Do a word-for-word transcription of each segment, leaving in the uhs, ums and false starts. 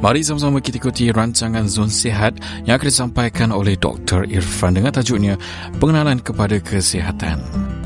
Mari sama-sama kita ikuti rancangan Zon Sihat yang akan disampaikan oleh Doktor Irfan dengan tajuknya Pengenalan kepada Kesihatan.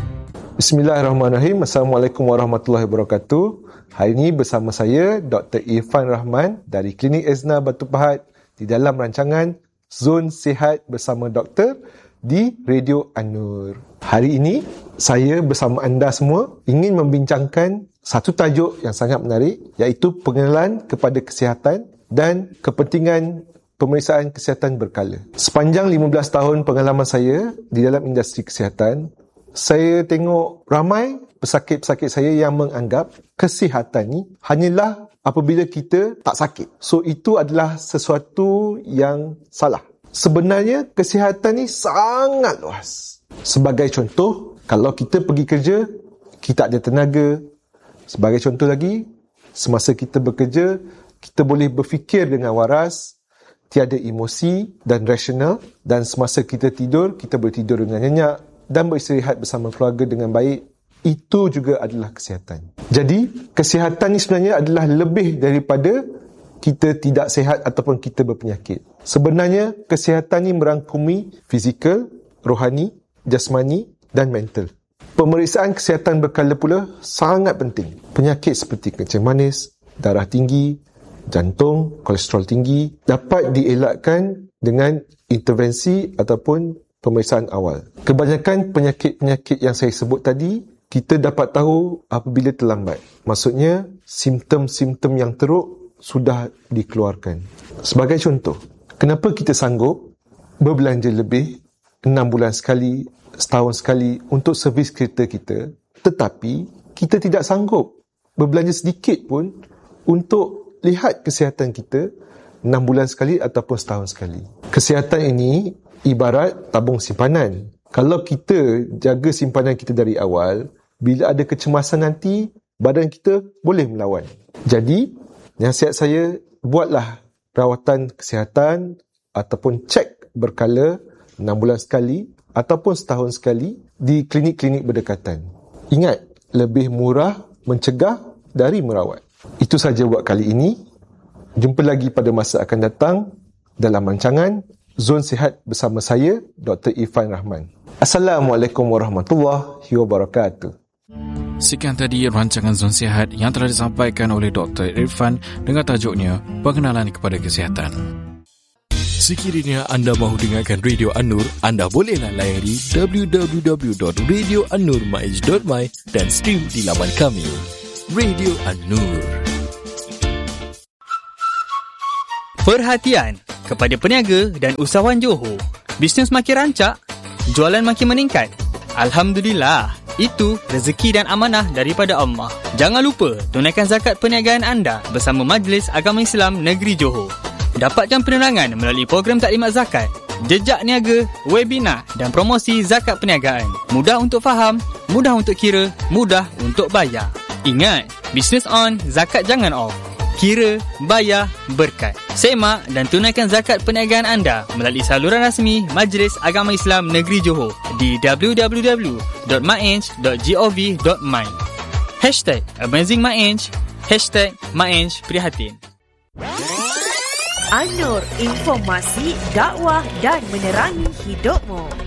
Bismillahirrahmanirrahim. Assalamualaikum warahmatullahi wabarakatuh. Hari ini bersama saya Doktor Irfan Rahman dari Klinik Ezna Batu Pahat di dalam rancangan Zon Sihat bersama Doktor di Radio An-Nur. Hari ini saya bersama anda semua ingin membincangkan satu tajuk yang sangat menarik, iaitu pengenalan kepada kesihatan dan kepentingan pemeriksaan kesihatan berkala. Sepanjang lima belas tahun pengalaman saya di dalam industri kesihatan, saya tengok ramai pesakit-pesakit saya yang menganggap kesihatan ni hanyalah apabila kita tak sakit. So itu adalah sesuatu yang salah. Sebenarnya kesihatan ni sangat luas. Sebagai contoh, kalau kita pergi kerja, kita ada tenaga. Sebagai contoh lagi, semasa kita bekerja, kita boleh berfikir dengan waras, tiada emosi dan rasional, dan semasa kita tidur, kita boleh tidur dengan nyenyak dan beristirahat bersama keluarga dengan baik. Itu juga adalah kesihatan. Jadi, kesihatan ni sebenarnya adalah lebih daripada kita tidak sihat ataupun kita berpenyakit. Sebenarnya, kesihatan ni merangkumi fizikal, rohani, jasmani dan mental. Pemeriksaan kesihatan berkala pula sangat penting. Penyakit seperti kencing manis, darah tinggi, jantung, kolesterol tinggi dapat dielakkan dengan intervensi ataupun pemeriksaan awal. Kebanyakan penyakit-penyakit yang saya sebut tadi, kita dapat tahu apabila terlambat. Maksudnya, simptom-simptom yang teruk sudah dikeluarkan. Sebagai contoh, kenapa kita sanggup berbelanja lebih enam bulan sekali, setahun sekali untuk servis kereta kita, tetapi kita tidak sanggup berbelanja sedikit pun untuk lihat kesihatan kita enam bulan sekali ataupun setahun sekali. Kesihatan ini ibarat tabung simpanan. Kalau kita jaga simpanan kita dari awal, bila ada kecemasan nanti, badan kita boleh melawan. Jadi, nasihat saya, buatlah rawatan kesihatan ataupun cek berkala enam bulan sekali ataupun setahun sekali di klinik-klinik berdekatan. Ingat, lebih murah mencegah dari merawat. Itu sahaja buat kali ini. Jumpa lagi pada masa akan datang dalam rancangan Zon Sihat bersama saya, Doktor Irfan Rahman. Assalamualaikum warahmatullahi wabarakatuh. Sekian tadi rancangan Zon Sihat yang telah disampaikan oleh Doktor Irfan dengan tajuknya Pengenalan kepada Kesihatan. Sekiranya anda mahu dengarkan Radio An-Nur, anda bolehlah layari w w w dot radio an nur dot my dan stream di laman kami. Radio An-Nur. Perhatian kepada peniaga dan usahawan Johor. Bisnes makin rancak, jualan makin meningkat. Alhamdulillah, itu rezeki dan amanah daripada Allah. Jangan lupa tunaikan zakat perniagaan anda bersama Majlis Agama Islam Negeri Johor. Dapatkan penerangan melalui program taklimat zakat, jejak niaga, webinar dan promosi zakat perniagaan. Mudah untuk faham, mudah untuk kira, mudah untuk bayar. Ingat, bisnes on, zakat jangan off. Kira, bayar, berkat. Semak dan tunaikan zakat perniagaan anda melalui saluran rasmi Majlis Agama Islam Negeri Johor di w w w dot maenj dot gov dot my. Hashtag AmazingMaenj, Hashtag Maenj Prihatin. An-Nur, informasi, dakwah dan menerangi hidupmu.